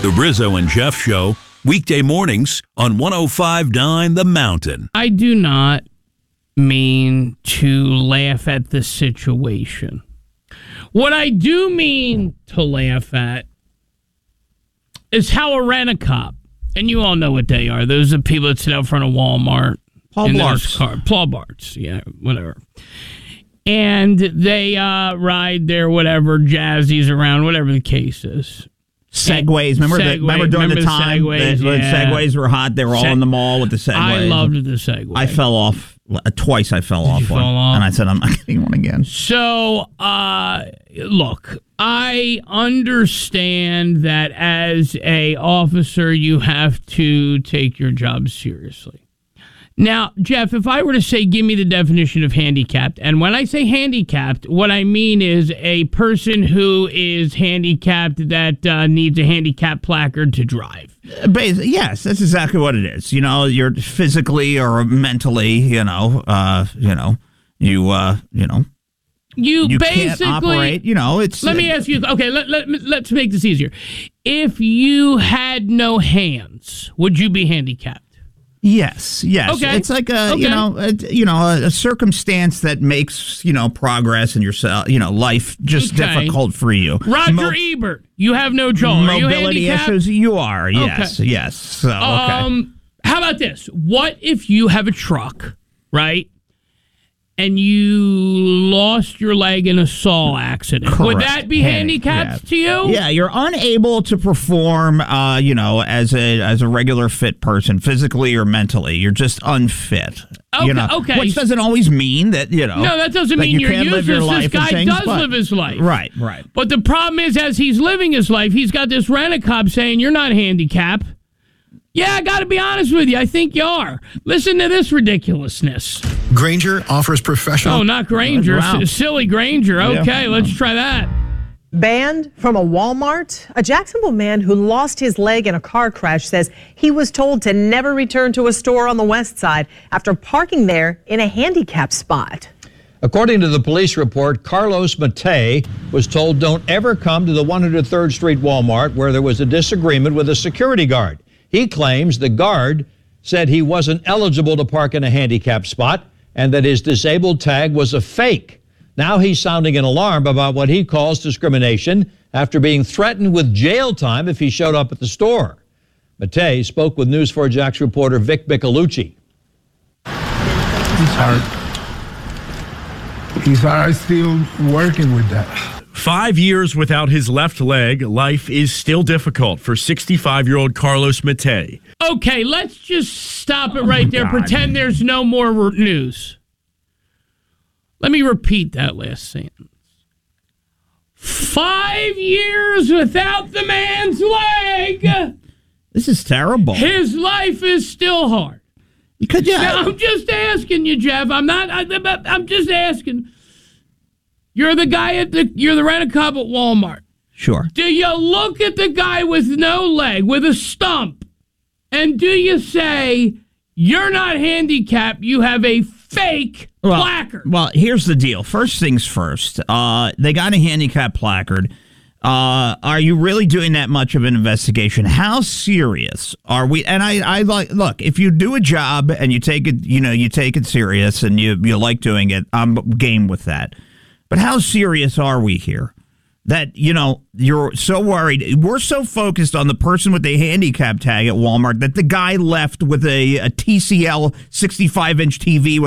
The Rizzo and Jeff Show, weekday mornings on 105.9 The Mountain. I do not mean to laugh at the situation. What I do mean to laugh at is how a rent-a-cop, and you all know what they are. Those are people that sit out front of Walmart. Paul Blart, yeah, whatever. And they ride their whatever jazzies around, whatever the case is. Segways. Remember during the time when Segways were hot? They were all in the mall with the Segways. I loved the Segway. I fell off. Twice I fell off one. And I said, I'm not getting one again. So, look, I understand that as a officer, you have to take your job seriously. Now, Jeff, if I were to say, give me the definition of handicapped, and when I say handicapped, what I mean is a person who is handicapped that needs a handicap placard to drive. Yes, that's exactly what it is. You know, you're physically or mentally, you basically can't operate. You know, it's. Let me ask you. Okay, let's make this easier. If you had no hands, would you be handicapped? Yes. Okay. It's like a circumstance that makes progress in yourself, life just difficult for you. Roger Ebert, you have no jaw. Are mobility you issues, you are. Yes, okay. Yes. So, how about this? What if you have a truck, right? And you lost your leg in a saw accident. Correct. Would that be handicapped to you? Yeah, you're unable to perform, as a regular fit person, physically or mentally. You're just unfit. Okay. Which doesn't always mean that, No, that doesn't mean you're useless. This guy does live his life. Right. But the problem is, as he's living his life, he's got this rent-a-cop saying, you're not handicapped. Yeah, I got to be honest with you. I think you are. Listen to this ridiculousness. Grainger offers professional... Oh, not Grainger. Wow. Silly Grainger. Okay, let's try that. Banned from a Walmart? A Jacksonville man who lost his leg in a car crash says he was told to never return to a store on the west side after parking there in a handicap spot. According to the police report, Carlos Matei was told don't ever come to the 103rd Street Walmart where there was a disagreement with a security guard. He claims the guard said he wasn't eligible to park in a handicapped spot and that his disabled tag was a fake. Now he's sounding an alarm about what he calls discrimination after being threatened with jail time if he showed up at the store. Matei spoke with News4 Jax reporter Vic Micolucci. It's hard. I'm still working with that. 5 years without his left leg, life is still difficult for 65-year-old Carlos Matei. Okay, let's just stop it right there. Pretend there's no more news. Let me repeat that last sentence. 5 years without the man's leg. This is terrible. His life is still hard. Now, I'm just asking you, Jeff. I'm just asking. You're the guy you're the rent-a-cop at Walmart. Sure. Do you look at the guy with no leg, with a stump, and do you say, you're not handicapped, you have a fake placard? Well, here's the deal. First things first. They got a handicap placard. Are you really doing that much of an investigation? How serious are we? And I look, if you do a job and you take it, you take it serious and you like doing it, I'm game with that. But how serious are we here? That, you're so worried. We're so focused on the person with the handicap tag at Walmart that the guy left with a TCL 65-inch TV